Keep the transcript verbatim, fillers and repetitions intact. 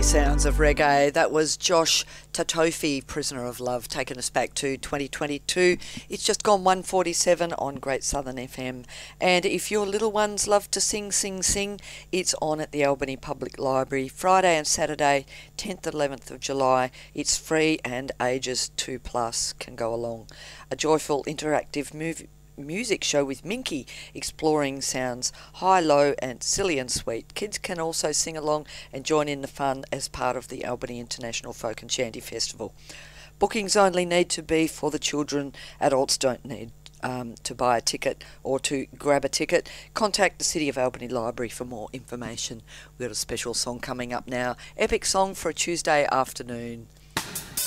sounds of reggae. That was Josh Tatofi, Prisoner of Love, taking us back to twenty twenty-two. It's just gone one forty-seven on Great Southern F M. And if your little ones love to sing, sing, sing, it's on at the Albany Public Library Friday and Saturday, tenth and eleventh of July. It's free and ages two plus can go along. A joyful interactive movie music show with Minky, exploring sounds high, low and silly and sweet. Kids can also sing along and join in the fun as part of the Albany International Folk and Shanty Festival. Bookings only need to be for the children. Adults don't need um, to buy a ticket or to grab a ticket. Contact the City of Albany Library for more information. We've got a special song coming up now. Epic song for a Tuesday afternoon.